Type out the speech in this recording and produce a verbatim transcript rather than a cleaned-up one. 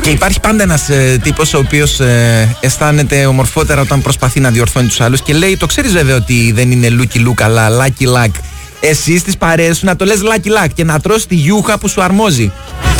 Και υπάρχει πάντα ένας ε, τύπος ο οποίος ε, αισθάνεται ομορφότερα όταν προσπαθεί να διορθώνει τους άλλους και λέει, το ξέρεις βέβαια ότι δεν είναι λούκι λούκ αλλά λάκι λάκ. Εσύ στις παρέες σου να το λες λάκι λάκ και να τρως τη γιούχα που σου αρμόζει.